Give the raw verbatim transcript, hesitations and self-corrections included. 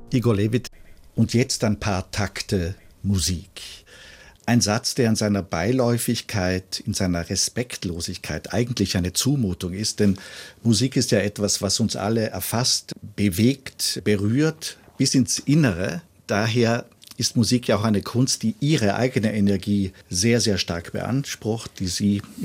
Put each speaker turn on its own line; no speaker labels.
Igor Levit, und jetzt ein paar Takte Musik. Ein Satz, der in seiner Beiläufigkeit, in seiner Respektlosigkeit eigentlich eine Zumutung ist, denn Musik ist ja etwas, was uns alle erfasst, bewegt, berührt, bis ins Innere. Daher ist Musik ja auch eine Kunst, die ihre eigene Energie sehr, sehr stark beansprucht, die sie